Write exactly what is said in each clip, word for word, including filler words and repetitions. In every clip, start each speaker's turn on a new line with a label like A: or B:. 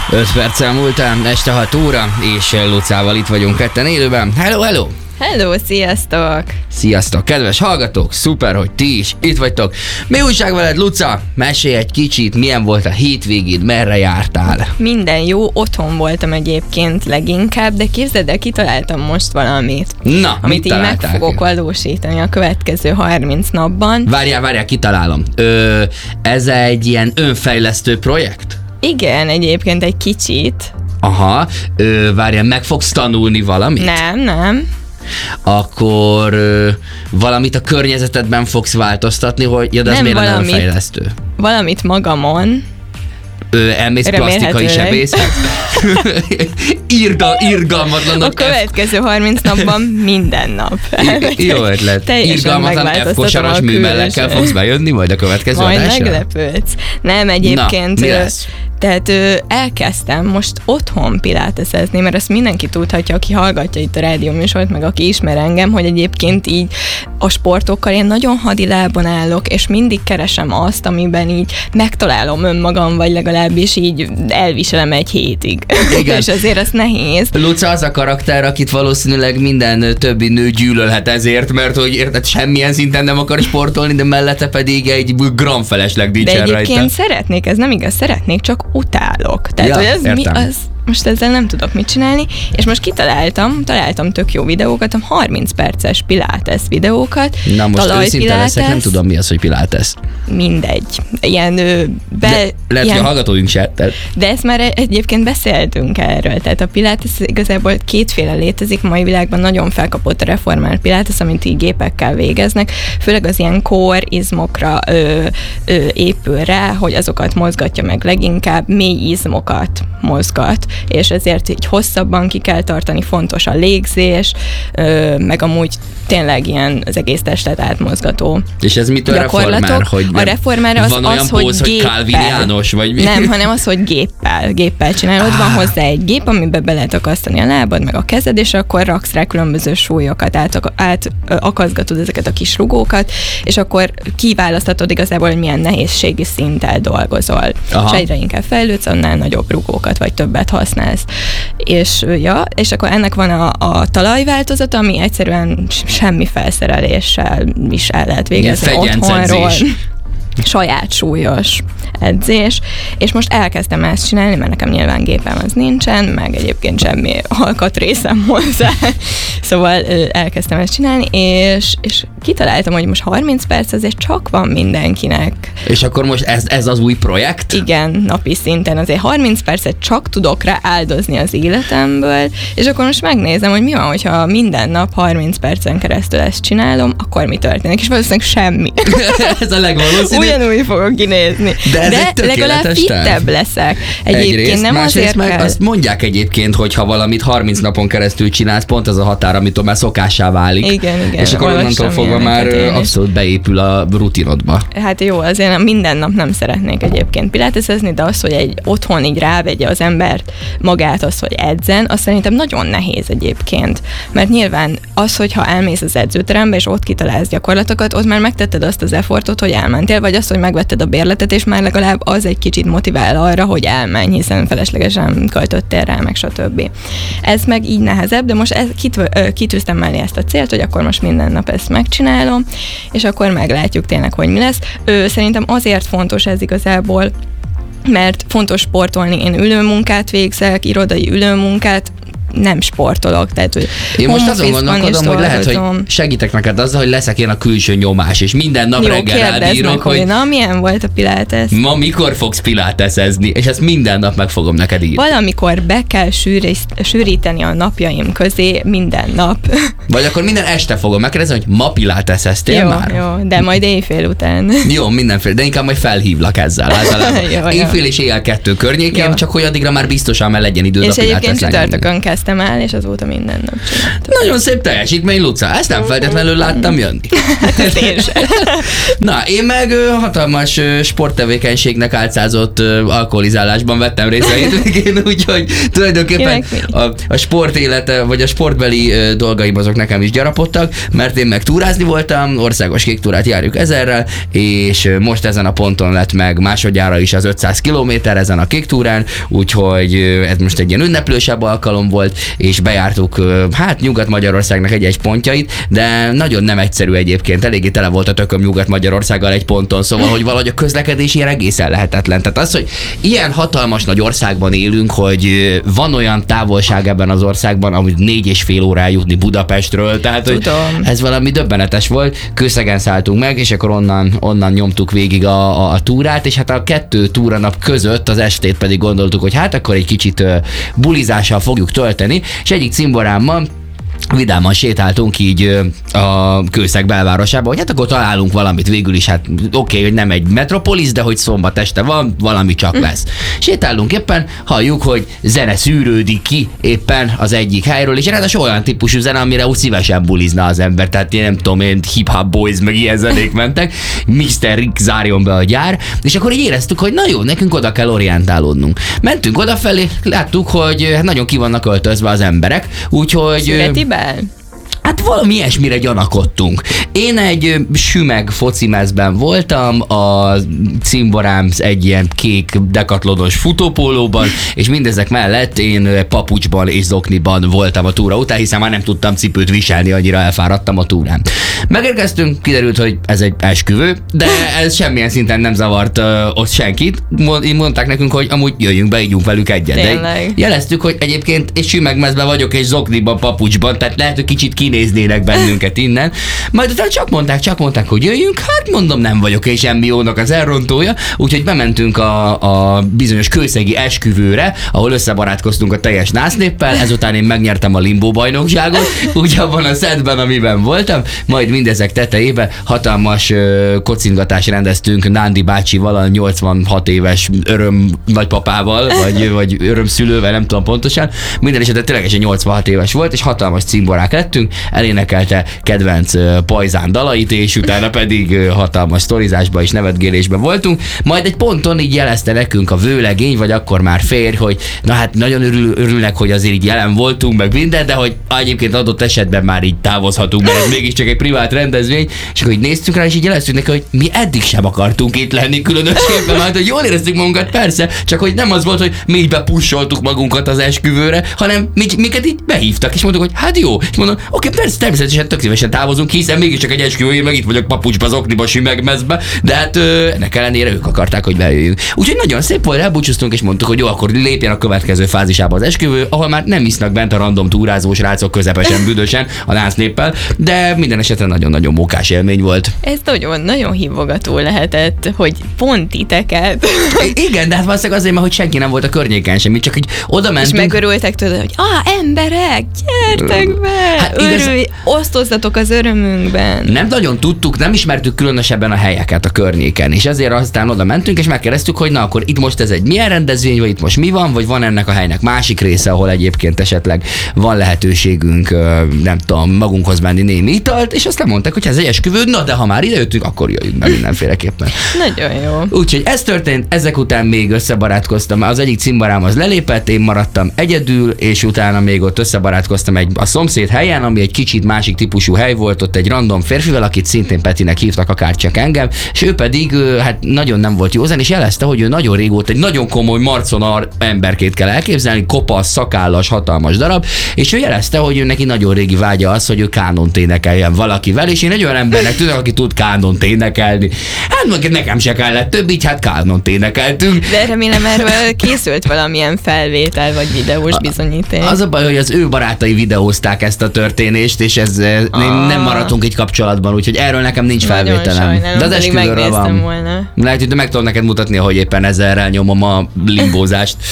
A: öt perccel múltán, este hat óra, és Lucával itt vagyunk ketten élőben. Hello, hello!
B: Hello, sziasztok!
A: Sziasztok, kedves hallgatók, szuper, hogy ti is itt vagytok. Mi újság veled, Luca? Mesélj egy kicsit, milyen volt a hétvégéd, merre jártál?
B: Minden jó, otthon voltam egyébként leginkább, de képzeld el, kitaláltam most valamit.
A: Na,
B: amit
A: mit
B: így meg fogok valósítani a következő harminc napban.
A: Várjál, várjál, kitalálom. Ö, ez egy ilyen önfejlesztő projekt?
B: Igen, egyébként egy kicsit.
A: Aha, ö, várjál, meg fogsz tanulni valamit?
B: Nem, nem.
A: Akkor ö, valamit a környezetedben fogsz változtatni, hogy ja, de az miért nem önfejlesztő?
B: Valamit magamon.
A: Ö, elmész plastikai sebészet? Irgal, irgalmatlanok.
B: A következő harminc napban minden nap.
A: Jó ötlet. Irgalmatlan F-kosaras műmellekkel fogsz bejönni majd a következő
B: majd
A: adásra?
B: Majd meglepődsz. Nem, egyébként...
A: Na, mi lesz?
B: Tehát ö, elkezdtem most otthon piláteszezni, mert azt mindenki tudhatja, aki hallgatja itt a rádió műsort, meg aki ismer engem, hogy egyébként így a sportokkal én nagyon hadilábon állok, és mindig keresem azt, amiben így megtalálom önmagam, vagy legalábbis így elviselem egy hétig.
A: Igen.
B: És azért az nehéz.
A: Luca az a karakter, akit valószínűleg minden többi nő gyűlölhet ezért, mert hogy érted, semmilyen szinten nem akar sportolni, de mellette pedig egy gramfelesleg dicsér rajta.
B: De egyébként szeretnék, ez nem igaz, szeretnék, csak utálok. Tehát,
A: ja,
B: hogy ez
A: értem.
B: mi, az, most ezzel nem tudok mit csinálni, és most kitaláltam, találtam tök jó videókat, harminc perces pilates videókat.
A: Na most őszinte leszek, nem tudom mi az, hogy pilates.
B: Mindegy. Ilyen ö, be...
A: De, lehet,
B: ilyen,
A: hogy a hallgatóink se. Tehát...
B: De ezt már egyébként beszéltünk erről. Tehát a pilates igazából kétféle létezik. Mai világban nagyon felkapott a reformált pilates, amit így gépekkel végeznek. Főleg az ilyen core izmokra ö, ö, épül rá, hogy azokat mozgatja meg leginkább, mély izmokat mozgat, és ezért így hosszabban ki kell tartani, fontos a légzés, ö, meg amúgy tényleg ilyen az egész testet átmozgató
A: és ez mitől reformár? Hogy
B: a reformár az,
A: van olyan
B: az,
A: póz,
B: hogy géppel.
A: Calvin János, vagy mi?
B: Nem, hanem az, hogy géppel, géppel csinálod. Ah. Van hozzá egy gép, amiben be lehet akasztani a lábad, meg a kezed, és akkor raksz rá különböző súlyokat, át, át akaszgatod ezeket a kis rugókat, és akkor kiválaszthatod igazából, hogy milyen nehézségi szinttel dolgozol. Aha. És egyre inkább fejlődsz, annál nagyobb rugókat, vagy többet használsz. És, ja, és akkor ennek van a, a talajváltozat, ami egyszerűen semmi felszereléssel is el lehet végezni otthonról. Saját súlyos edzés, és most elkezdtem ezt csinálni, mert nekem nyilván gépem az nincsen, meg egyébként semmi alkatrészem hozzá. Szóval elkezdtem ezt csinálni, és, és kitaláltam, hogy most harminc perc azért csak van mindenkinek.
A: És akkor most ez, ez az új projekt?
B: Igen, napi szinten azért harminc percet csak tudok rá áldozni az életemből, és akkor most megnézem, hogy mi van, hogyha minden nap harminc percen keresztül ezt csinálom, akkor mi történik, és valószínűleg semmi.
A: Ez a legvalószínűbb.
B: Ugyanúgy fogok kinézni.
A: De,
B: De legalább fittebb leszek. Egyébként
A: Egyrészt,
B: nem azért
A: meg
B: kell...
A: azt mondják egyébként, hogy ha valamit harminc napon keresztül csinálsz, pont az a határ, amitől már szokássá válik.
B: Igen, igen.
A: És akkor onnantól fogva már abszolút beépül a rutinodba.
B: Hát jó, azért minden nap nem szeretnék egyébként pilatesezni, de az, hogy egy otthon így rávegye az embert magát az, hogy edzen, az szerintem nagyon nehéz egyébként. Mert nyilván az, hogyha elmész az edzőterembe, és ott kitalálsz gyakorlatokat, ott már megtetted azt az effortot, hogy elmentél, vagy azt, hogy megvetted a bérletet, és már legalább az egy kicsit motivál arra, hogy elmenj, hiszen feleslegesen költöttél rá, meg stb. Ez meg így nehezebb, de most ez, kitv- kitűztem mellé ezt a célt, hogy akkor most minden nap ezt megcsinálom, és akkor meglátjuk tényleg, hogy mi lesz. Ö, szerintem azért fontos ez igazából, mert fontos sportolni. Én ülőmunkát végzek, irodai ülőmunkát, nem sportolok, tehát hogy
A: én most azon gondolkodom, hogy lehet, hogy segítek neked azzal, hogy leszek én a külső nyomás, és minden nap
B: jó,
A: reggel rád írok,
B: hogy na, milyen volt a pilates?
A: Ma mikor fogsz pilatesezni, és ezt minden nap meg fogom neked írni.
B: Valamikor be kell sűríteni a napjaim közé minden nap.
A: Vagy akkor minden este fogom megkérdezni, hogy ma pilateseztél
B: jó,
A: már?
B: Jó, de majd éjfél után.
A: Jó, mindenféle, de inkább majd felhívlak ezzel. Éjfél és éjjel kettő környékén, jó. Csak hogy addigra már biztosan már legyen időd a pilateszni.
B: És egyébként csütörtökön kezdtem kezdtem el, és azóta minden nap csináltam.
A: Nagyon szép teljesítmény, Luca. Ezt nem feltétlenül láttam jönni.
B: Hát én sem.
A: Na, én meg ö, hatalmas ö, sporttevékenységnek álcázott ö, alkoholizálásban vettem részt a hétvégén, úgyhogy tulajdonképpen a, a sport élete, vagy a sportbeli ö, dolgaim azok nekem is gyarapodtak, mert én meg túrázni voltam, országos kék túrát járjuk ezerrel, és ö, most ezen a ponton lett meg másodjára is az ötszáz kilométer ezen a kék túrán, úgyhogy ö, ez most egy ilyen ünneplősebb alkalom volt, és bejártuk ö, hát Nyugat-Magyarországnak egy-egy pontjait, de nagyon nem egyszerű egyébként, eléggé tele volt a tököm Nyugat-Magyarországgal egy ponton, szóval, hogy valahogy a közlekedés ilyen egészen lehetetlen. Tehát az, hogy ilyen hatalmas nagy országban élünk, hogy van olyan távolság ebben az országban, amit négy és fél órá jutni Budapestről, tehát hogy ez valami döbbenetes volt. Kőszegen szálltunk meg, és akkor onnan, onnan nyomtuk végig a, a, a túrát, és hát a kettő túranap között az estét pedig gondoltuk, hogy hát akkor egy kicsit uh, bulizással fogjuk tölteni, és egyik cimborámmal vidáman sétáltunk így a Kőszeg belvárosába, hogy hát akkor találunk valamit, végül is hát oké, okay, hogy nem egy metropolis, de hogy szombat este van, valami csak lesz. Sétálunk éppen, halljuk, hogy zene szűrődik ki éppen az egyik helyről, és ráadásul olyan típusú zene, amire úgy szívesen bulizna az ember, tehát én nem tudom, én hip-hop boys, meg ilyen zenék mentek, miszter Rick zárjon be a gyár, és akkor így éreztük, hogy na jó, nekünk oda kell orientálódnunk. Mentünk odafelé, láttuk, hogy nagyon ki vannak öltözve az emberek, úgyhogy...
B: Születiben?
A: Hát valami ilyesmire gyanakodtunk. Én egy sümeg focimezben voltam, a cimborám egy ilyen kék dekatlonos futópólóban, és mindezek mellett én papucsban és zokniban voltam a túra után, hiszen már nem tudtam cipőt viselni, annyira elfáradtam a túrán. Megérkeztünk, kiderült, hogy ez egy esküvő, de ez semmilyen szinten nem zavart uh, ott senkit. Mondták nekünk, hogy amúgy jöjjünk be, ígyunk velük egyet. De jeleztük, hogy egyébként egy sümegmezben vagyok, és zokniban, papucsban, tehát lehet, hogy kicsit kinéznének bennünket innen. Majd utána csak mondták, csak mondták, hogy jöjjünk, hát mondom, nem vagyok én semmi jónak az elrontója, úgyhogy bementünk a, a bizonyos kőszegi esküvőre, ahol összebarátkoztunk a teljes násznéppel, ezután én megnyertem a limbo bajnokságot, úgy abban a szedben, amiben voltam, majd mindezek tetejébe hatalmas uh, kocingatást rendeztünk Nándi bácsival, a nyolcvanhat éves öröm nagypapával, vagy, vagy örömszülővel, nem tudom pontosan. Minden esetre ténylegesen nyolcvanhat éves volt, és hatalmas cimborák lettünk, elénekelte kedvenc uh, pajzán dalait, és utána pedig uh, hatalmas sztorizásba és nevetgélésben voltunk. Majd egy ponton így jelezte nekünk a vőlegény, vagy akkor már férj, hogy na hát nagyon örül, örülnek, hogy azért így jelen voltunk, meg minden, de hogy egyébként adott esetben már így távozhatunk, mert ez mégiscsak egy privát rendezvény, és akkor így néztünk rá, és így jeleztünk neki, hogy mi eddig sem akartunk itt lenni különösképpen, mert hogy jól éreztük magunkat, persze, csak hogy nem az volt, hogy mi így bepussoltuk magunkat az esküvőre, hanem mi, minket így behívtak, és mondtuk, hogy hát jó, és mondom, oké, persze, természetesen tök szívesen távozunk, hiszen mégiscsak egy esküvő, én meg itt vagyok papucsba, zokniba, sümegmezbe, de hát ö, ennek ellenére ők akarták, hogy bejöjjünk. Úgyhogy nagyon szép volt, elbúcsúztunk, és mondtuk, hogy jó, akkor lépjen a következő fázisába az esküvő, ahol már nem isznak bent a random túrázós rácok közepesen, büdösen a násznéppel, de minden esetben nagyon-nagyon mókás élmény volt.
B: Ez nagyon, nagyon hívogató lehetett, hogy pont titeket.
A: Igen, de hát valószínűleg azért, mert hogy senki nem volt a környéken semmi, csak hogy oda mentünk.
B: És megörültek tőle, hogy ah, emberek, gyertek be, hát örülj, igaz... osztozzatok az örömünkben.
A: Nem nagyon tudtuk, nem ismertük különösebben a helyeket a környéken, és ezért aztán oda mentünk, és megkérdeztük, hogy na akkor itt most ez egy milyen rendezvény, vagy itt most mi van, vagy van ennek a helynek másik része, ahol egyébként esetleg van lehetőségünk, nem tudom, magunkhoz venni némi italt, és aztán mondták, hogy ez egy esküvő, na de ha már ide jöttünk, akkor jöjjünk be mindenféleképpen.
B: Nagyon jó.
A: Úgyhogy ez történt, ezek után még összebarátkoztam, az egyik cimborám az lelépett, én maradtam egyedül, és utána még ott összebarátkoztam egy, a szomszéd helyen, ami egy kicsit másik típusú hely volt, ott egy random férfivel, akit szintén Petinek hívtak, akár csak engem, és ő pedig hát nagyon nem volt józan, és jelezte, hogy ő nagyon régóta egy nagyon komoly marconar emberkét kell elképzelni, kopasz, szakállas, hatalmas darab, és ő jelezte, hogy ő neki nagyon régi vágya az, hogy ő kánont énekeljen valakivel, és én egy olyan embernek tudom, aki tud kánont énekelni. Hát nekem se kellett több, így hát kánont énekeltünk.
B: De remélem erről készült valamilyen felvétel vagy videós bizonyíték.
A: Az a baj, hogy az ő barátai videózták ezt a történést, és ez ah. nem maradtunk így kapcsolatban, úgyhogy erről nekem nincs felvételem.
B: Sajnálom,
A: de az esküvőről van.
B: Volna.
A: Lehet, hogy meg tudom neked mutatni, hogy éppen ezzel nyomom a limbózást.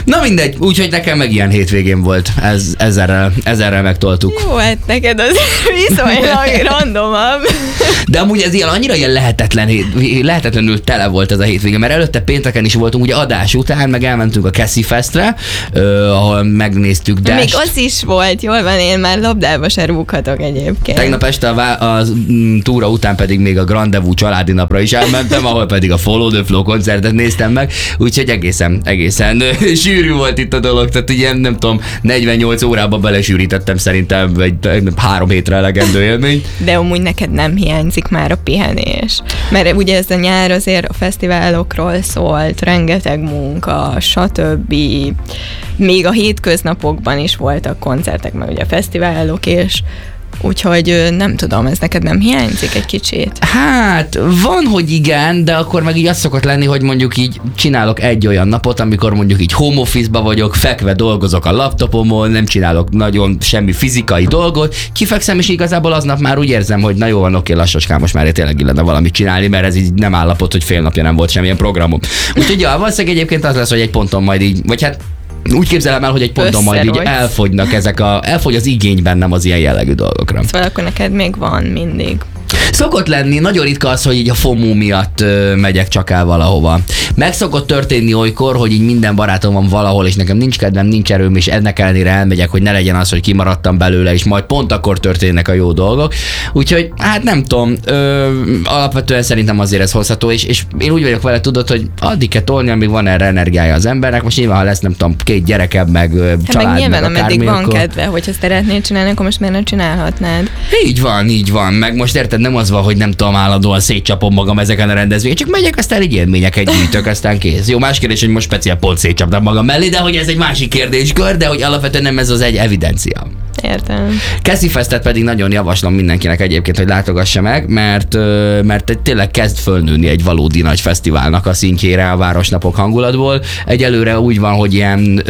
A: Na mindegy, úgyhogy nekem meg ilyen hétvégén volt. Ez, ezerrel, ezerrel megtoltuk.
B: Jó, hát neked az viszonylag randomabb.
A: De amúgy ez ilyen annyira ilyen lehetetlen, lehetetlenül tele volt ez a hétvége, mert előtte pénteken is voltunk, ugye adás után, meg elmentünk a Cassie Festre, ahol megnéztük Dash-t.
B: Még az is volt, jól van, én már labdába se rúghatok egyébként.
A: Tegnap este a, vá- a túra után pedig még a Grandevú családi napra is elmentem, ahol pedig a Follow the Flow koncertet néztem meg, úgyhogy egészen, egészen sűrű volt itt a dolog, tehát ilyen nem tudom, negyvennyolc órában belesűrítettem szerintem egy három hétre elegendő élmény.
B: De amúgy neked nem hiányzik már a pihenés, mert ugye ez a nyár azért a fesztiválokról szólt, rengeteg munka, stb. Még a hétköznapokban is voltak koncertek, meg ugye a fesztiválok, és úgyhogy nem tudom, ez neked nem hiányzik egy kicsit?
A: Hát, van, hogy igen, de akkor meg így az szokott lenni, hogy mondjuk így csinálok egy olyan napot, amikor mondjuk így home office-ba vagyok, fekve dolgozok a laptopomon, nem csinálok nagyon semmi fizikai dolgot, kifekszem, és igazából aznap már úgy érzem, hogy na jó van, oké, lassacskán, most már tényleg illene valamit csinálni, mert ez így nem állapot, hogy fél napja nem volt semmilyen programom. Úgyhogy ja, valószínűleg egyébként az lesz, hogy egy ponton majd így, vagy hát úgy képzelem el, hogy egy ponton majd így elfogynak ezek a, elfogy az igény bennem az ilyen jellegű dolgokra.
B: Szóval akkor neked még van mindig.
A: Szokott lenni, nagyon ritka az, hogy így a FOMO miatt ö, megyek csak el valahova. Meg szokott történni olykor, hogy így minden barátom van valahol, és nekem nincs kedvem, nincs erőm, és ennek ellenére elmegyek, hogy ne legyen az, hogy kimaradtam belőle, és majd pont akkor történnek a jó dolgok. Úgyhogy, hát nem tudom, ö, alapvetően szerintem azért ez hozható, és, és én úgy vagyok vele, tudod, hogy addig kell tolni, amíg van erre energiája az embernek. Most nyilván, ha lesz, nem tudom, két gyerekebb, meg ö,
B: hát
A: család,
B: meg nyilván,
A: meg
B: ameddig van
A: akkor...
B: kedve, hogyha szeretnéd csinálni, akkor most miért nem csinálhatnád?
A: Így van, így van. Meg most érted, nem az van, hogy nem tudom, állandóan szétcsapom magam ezeken a rendezvényeken, csak megyek, aztán egy élményeket gyűjtök, aztán kész. Jó, más kérdés, hogy most speciál pont szétcsaptam magam mellé, de hogy ez egy másik kérdéskör, de hogy alapvetően nem ez az egy evidencia.
B: Értem.
A: Cassie Festet pedig nagyon javaslom mindenkinek egyébként, hogy látogassa meg, mert, mert tényleg kezd fölnőni egy valódi nagy fesztiválnak a szintjére a Városnapok hangulatból. Egyelőre úgy van, hogy ilyen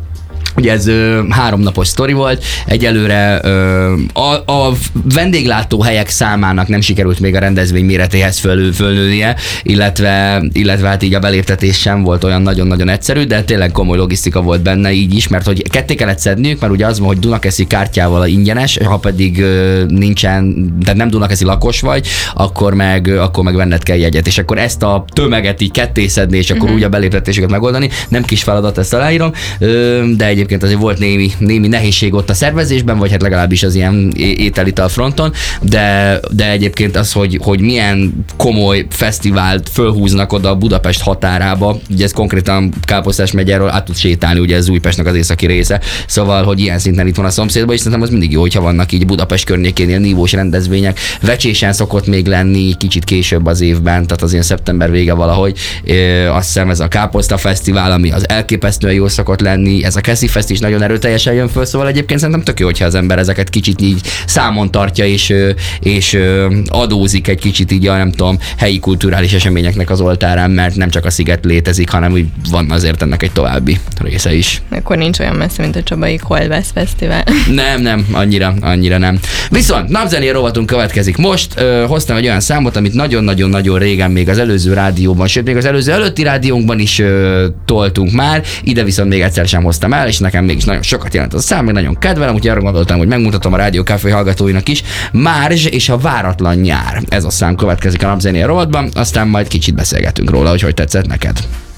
A: ugye ez ö, háromnapos sztori volt, egyelőre ö, a, a vendéglátóhelyek számának nem sikerült még a rendezvény méretéhez föl, fölnőnie, illetve, illetve hát így a beléptetés sem volt olyan nagyon-nagyon egyszerű, de tényleg komoly logisztika volt benne így is, mert hogy ketté kellett szedniük, mert ugye az van, hogy Dunakeszi kártyával ingyenes, ha pedig ö, nincsen, tehát nem Dunakeszi lakos vagy, akkor meg, akkor meg venned kell jegyet, és akkor ezt a tömeget így ketté szedni, és akkor uh-huh. úgy a beléptetésüket megoldani, nem kis feladat, ezt aláírom, ö, de egyébként azért volt némi, némi nehézség ott a szervezésben, vagy hát legalábbis az ilyen ételital fronton, de, de egyébként az, hogy, hogy milyen komoly fesztivált fölhúznak oda a Budapest határába, ugye ez konkrétan Káposztás megyéről át tud sétálni, ugye ez Újpestnek az északi része, szóval, hogy ilyen szinten itt van a szomszédban, és szerintem az mindig jó, hogyha vannak így Budapest környékén ilyen nívós rendezvények. Vecsésen szokott még lenni kicsit később az évben, tehát az ilyen szeptember vége valahogy. Ö, azt hiszem ez a Káposzta Fesztivál, ami az elképesztően jó szokott lenni, ez a Cassie Fest is nagyon erőteljesen jön föl, szóval egyébként szerintem tök jó, hogyha az ember ezeket kicsit így számon tartja, és, és adózik egy kicsit így a nem tudom, helyi kulturális eseményeknek az oltárán, mert nem csak a sziget létezik, hanem úgy van azért ennek egy további része is.
B: Akkor nincs olyan messze, mint a Csabai Kolbász Fesztivál.
A: Nem, nem, annyira, annyira nem. Viszont napzené rovatunk következik most. Ö, hoztam egy olyan számot, amit nagyon-nagyon-nagyon régen még az előző rádióban, sőt még az előző előtti rádiónkban is ö, toltunk már, ide viszont még egyszer sem hoztam el, és nekem mégis nagyon sokat jelent az a szám, még nagyon kedvelem, úgyhogy arra gondoltam, hogy megmutatom a Rádió Café hallgatóinak is. Márzs és a váratlan nyár. Ez a szám következik a napzené rovatban, aztán majd kicsit beszélgetünk róla, hogy hogy tetszett neked.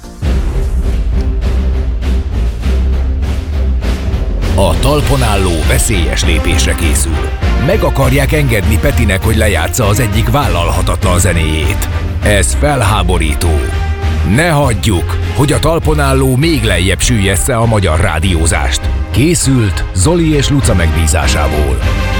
C: A talpon álló veszélyes lépésre készül. Meg akarják engedni Petinek, hogy lejátsza az egyik vállalhatatlan zenéjét. Ez felháborító. Ne hagyjuk, hogy a talpon álló még lejjebb süllyessze a magyar rádiózást. Készült Zoli és Luca megbízásából.